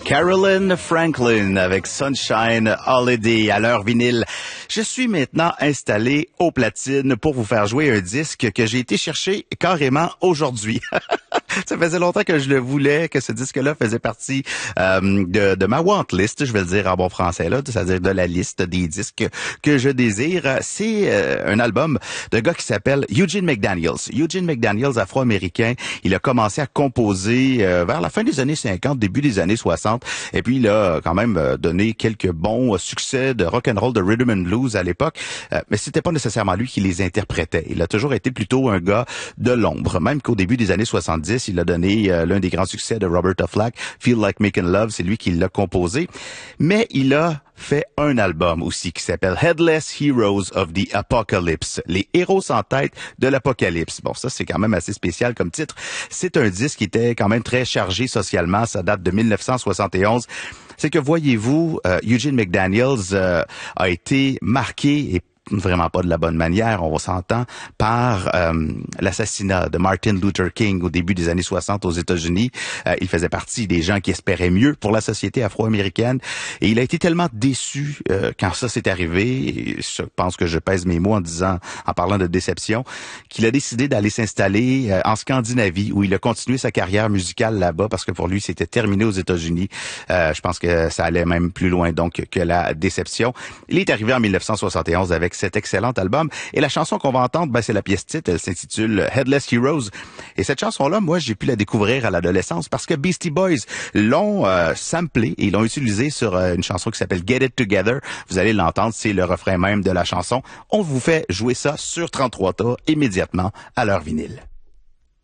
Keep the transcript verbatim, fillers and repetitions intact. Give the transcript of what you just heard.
Carolyn Franklin avec Sunshine Holiday à l'heure vinyle. Je suis maintenant installé aux platines pour vous faire jouer un disque que j'ai été chercher carrément aujourd'hui. Ça faisait longtemps que je le voulais, que ce disque-là faisait partie euh, de, de ma want list, je vais le dire en bon français, là, c'est-à-dire de la liste des disques que je désire. C'est euh, un album d'un gars qui s'appelle Eugene McDaniels. Eugene McDaniels, afro-américain, il a commencé à composer euh, vers la fin des années cinquante, début des années soixante, et puis il a quand même donné quelques bons succès de rock and roll, de rhythm and blues à l'époque, euh, mais c'était pas nécessairement lui qui les interprétait. Il a toujours été plutôt un gars de l'ombre, même qu'au début des années soixante-dix, il a donné euh, l'un des grands succès de Roberta Flack, Feel Like Making Love, c'est lui qui l'a composé. Mais il a fait un album aussi qui s'appelle Headless Heroes of the Apocalypse, les héros sans tête de l'apocalypse. Bon, ça c'est quand même assez spécial comme titre. C'est un disque qui était quand même très chargé socialement, ça date de mille neuf cent soixante et onze. C'est que voyez-vous, euh, Eugene McDaniels euh, a été marqué et vraiment pas de la bonne manière, on va s'entendre, par euh, l'assassinat de Martin Luther King au début des années soixante aux États-Unis. Euh, il faisait partie des gens qui espéraient mieux pour la société afro-américaine et il a été tellement déçu euh, quand ça s'est arrivé, et je pense que je pèse mes mots en disant, en parlant de déception, qu'il a décidé d'aller s'installer euh, en Scandinavie où il a continué sa carrière musicale là-bas parce que pour lui c'était terminé aux États-Unis. Euh, je pense que ça allait même plus loin donc que la déception. Il est arrivé en mille neuf cent soixante et onze avec cet excellent album. Et la chanson qu'on va entendre, ben, c'est la pièce titre. Elle s'intitule Headless Heroes. Et cette chanson-là, moi, j'ai pu la découvrir à l'adolescence parce que Beastie Boys l'ont euh, samplée et l'ont utilisée sur euh, une chanson qui s'appelle Get It Together. Vous allez l'entendre, c'est le refrain même de la chanson. On vous fait jouer ça sur trente-trois tours immédiatement à l'heure vinyle.